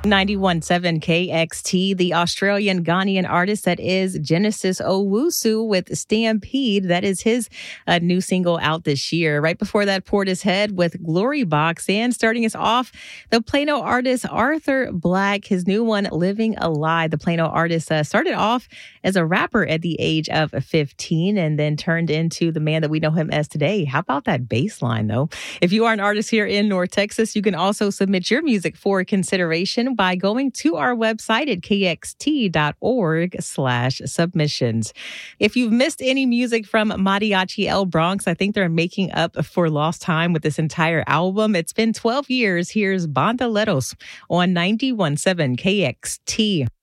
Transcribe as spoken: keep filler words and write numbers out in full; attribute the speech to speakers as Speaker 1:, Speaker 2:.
Speaker 1: ninety-one point seven K X T, the Australian Ghanaian artist that is Genesis Owusu with Stampede. That is his uh, new single out this year. Right before that, Portishead with Glory Box. And starting us off, the Plano artist Arthur Black, his new one, Living a Lie. The Plano artist uh, started off as a rapper at the age of fifteen and then turned into the man that we know him as today. How about that bass line, though? If you are an artist here in North Texas, you can also submit your music for consideration by going to our website at kxt.org slash submissions. If you've missed any music from Mariachi El Bronx, I think they're making up for lost time with this entire album. It's been twelve years. Here's Bandoleros on ninety-one point seven K X T.